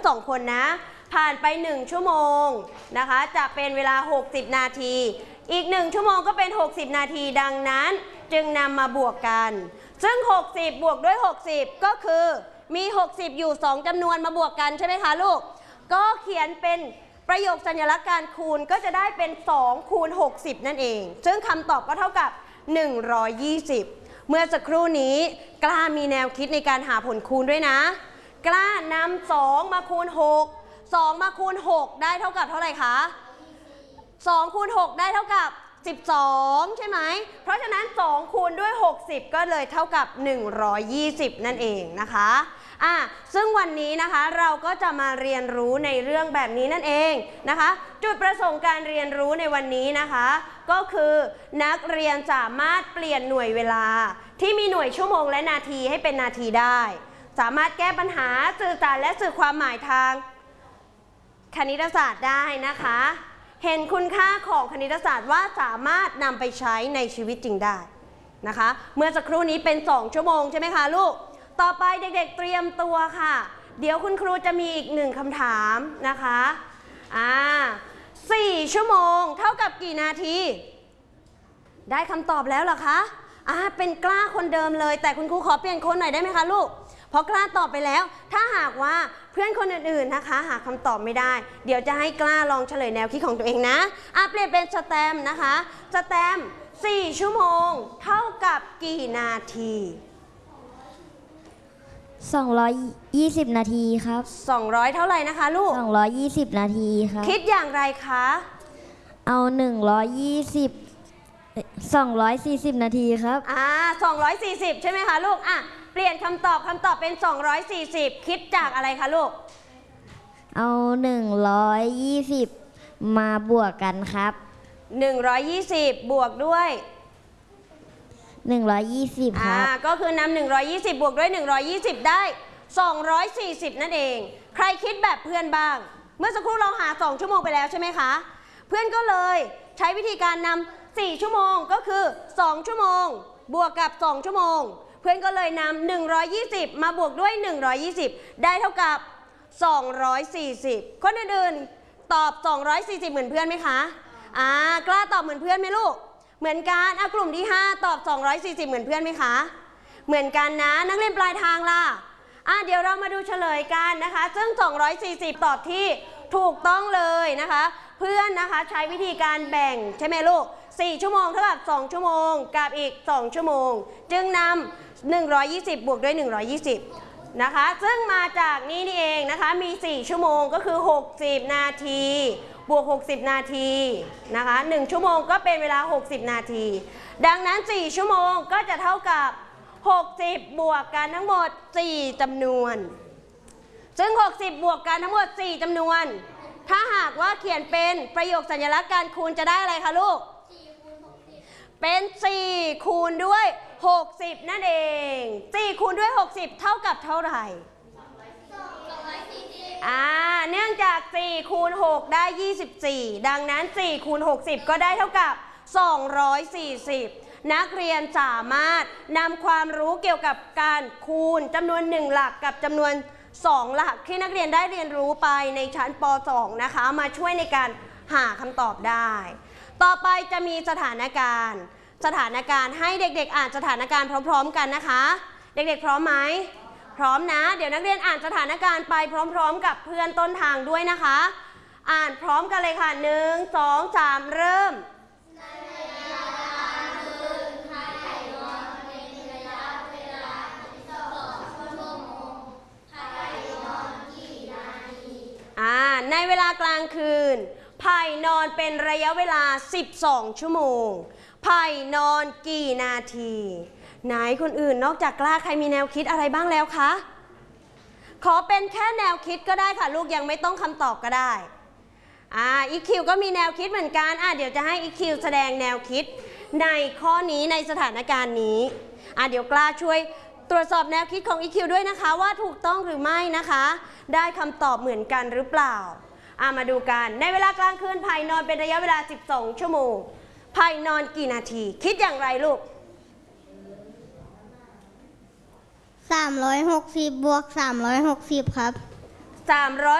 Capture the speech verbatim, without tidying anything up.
สองคนนะผ่านไปหนึ่งชั่วโมงนะคะจะเป็นเวลาหกสิบนาทีอีกหนึ่งชั่วโมงก็เป็นหกสิบนาทีดังนั้นจึงนำมาบวกกันซึ่งหกสิบบวกด้วยหกสิบก็คือมีหกสิบอยู่สองจำนวนมาบวกกันใช่ไหมคะลูกก็เขียนเป็นประโยคสัญลักษณ์การคูณก็จะได้เป็นสองคูณหกสิบนั่นเองซึ่งคำตอบก็เท่ากับหนึ่งร้อยยี่สิบเมื่อสักครู่นี้กล้ามีแนวคิดในการหาผลคูณด้วยนะกล้านำสองมาคูณหกสองมาคูณหกได้เท่ากับเท่าไหร่คะสองคูณหกได้เท่ากับสิบสองใช่ไหมเพราะฉะนั้นสองคูณด้วยหกสิบก็เลยเท่ากับหนึ่งร้อยยี่สิบนั่นเองนะคะอ่ะซึ่งวันนี้นะคะเราก็จะมาเรียนรู้ในเรื่องแบบนี้นั่นเองนะคะจุดประสงค์การเรียนรู้ในวันนี้นะคะก็คือนักเรียนสามารถเปลี่ยนหน่วยเวลาที่มีหน่วยชั่วโมงและนาทีให้เป็นนาทีได้สามารถแก้ปัญหาสื่อสารและสื่อความหมายทางคณิตศาสตร์ได้นะคะเห็นคุณค่าของคณิตศาสตร์ว่าสามารถนำไปใช้ในชีวิตจริงได้นะคะเมื่อสักครู่นี้เป็นสองชั่วโมงใช่ไหมคะลูกต่อไปเด็กๆเตรียมตัวค่ะเดี๋ยวคุณครูจะมีอีกหนึ่งคำถามนะคะอ่าสี่ชั่วโมงเท่ากับกี่นาทีได้คำตอบแล้วเหรอคะอ่าเป็นกล้าคนเดิมเลยแต่คุณครูขอเปลี่ยนคนหน่อยได้ไหมคะลูกเพราะกล้าตอบไปแล้วถ้าหากว่าเพื่อนคนอื่นๆนะคะหาคำตอบไม่ได้เดี๋ยวจะให้กล้าลองเฉลยแนวคิดของตัวเองนะอ่ะเปลี่ยนเป็นสแตมนะคะสแตมสี่ชั่วโมงเท่ากับกี่นาทีสองร้อยยี่สิบนาทีครับสองร้อยเท่าไหร่นะคะลูกสองร้อยยี่สิบนาทีครับคิดอย่างไรคะเอาหนึ่งร้อยยี่สิบสองร้อยสี่สิบนาทีครับอ่าสองร้อยสี่สิบใช่ไหมคะลูกอ่ะเปลี่ยนคำตอบคำตอบเป็นสองร้อยสี่สิบคิดจากอะไรคะลูกเอาหนึ่งร้อยยี่สิบมาบวกกันครับหนึ่งร้อยยี่สิบบวกด้วยหนึ่งร้อยยี่สิบครับอ่าก็คือนำหนึ่งร้อยยี่สิบบวกด้วยหนึ่งร้อยยี่สิบได้สองร้อยสี่สิบนั่นเองใครคิดแบบเพื่อนบ้างเมื่อสักครู่เราหาสองชั่วโมงไปแล้วใช่ไหมคะเพื่อนก็เลยใช้วิธีการนำสี่ชั่วโมงก็คือสองชั่วโมงบวกกับสองชั่วโมงเพื่อนก็เลยนำหนึ่งร้อยยี่สิบมาบวกด้วยหนึ่งร้อยยี่สิบได้เท่ากับสองร้อยสี่สิบคนอื่นๆตอบสองร้อยสี่สิบเหมือนเพื่อนไหมคะอ่ากล้าตอบเหมือนเพื่อนไหมลูกเหมือนกันอ่ะกลุ่มที่ห้าตอบสองร้อยสี่สิบเหมือนเพื่อนไหมคะเหมือนกันนะนักเรียนปลายทางล่ะอ่ะเดี๋ยวเรามาดูเฉลยกันนะคะซึ่งสองร้อยสี่สิบตอบที่ถูกต้องเลยนะคะเพื่อนนะคะใช้วิธีการแบ่งใช่ไหมลูกสี่ชั่วโมงเท่ากับสองชั่วโมงกับอีกสองชั่วโมงจึงนำหนึ่งร้อยยี่สิบบวกด้วยหนึ่งร้อยยี่สิบนะคะซึ่งมาจากนี้นี่เองนะคะมีสี่ชั่วโมงก็คือหกสิบนาทีบวกหกสิบนาทีนะคะหนึ่งชั่วโมงก็เป็นเวลาหกสิบนาทีดังนั้นสี่ชั่วโมงก็จะเท่ากับหกสิบบวกกันทั้งหมดสี่จำนวนซึ่งหกสิบบวกกันทั้งหมดสี่จำนวนถ้าหากว่าเขียนเป็นประโยคสัญลักษณ์การคูณจะได้อะไรคะลูกเป็นสี่คูณด้วยหกสิบนั่นเองสี่คูณด้วยหกสิบเท่ากับเท่าไหร่อ่าเนื่องจากสี่คูณหกได้ยี่สิบสี่ดังนั้นสี่คูณหกสิบก็ได้เท่ากับสองร้อยสี่สิบนักเรียนสามารถนำความรู้เกี่ยวกับการคูณจำนวนหนึ่งหลักกับจำนวนสองหลักที่นักเรียนได้เรียนรู้ไปในชั้นป สอง นะคะมาช่วยในการหาคำตอบได้ต่อไปจะมีสถานการณ์สถานการณ์ให้เด็กๆอ่านสถานการณ์พร้อมๆกันนะคะเด็กๆพร้อมไหมพร้อมนะเดี๋ยวนักเรียนอ่านสถานการณ์ไปพร้อมๆกับเพื่อนต้นทางด้วยนะคะอ่านพร้อมกันเลยค่ะหนึ่งสองสามเริ่มในเวลากลางคืนไผ่นอนเป็นระยะเวลาสิบสองชั่วโมงไผ่นอนกี่นาทีไหนคนอื่นนอกจากกล้าใครมีแนวคิดอะไรบ้างแล้วคะขอเป็นแค่แนวคิดก็ได้ค่ะลูกยังไม่ต้องคำตอบก็ได้อ่าอีคิวก็มีแนวคิดเหมือนกันอ่าเดี๋ยวจะให้อีคิวแสดงแนวคิดในข้อนี้ในสถานการณ์นี้อ่าเดี๋ยวกล้าช่วยตรวจสอบแนวคิดของ อี คิว ด้วยนะคะว่าถูกต้องหรือไม่นะคะได้คำตอบเหมือนกันหรือเปล่าอ่ามาดูกันในเวลากลางคืนไผ่นอนเป็นระยะเวลาสิบสองชั่วโมงไผ่นอนกี่นาทีคิดอย่างไรลูกสามร้อยหกสิบบวกสามร้อยหกสิบครับสามร้อย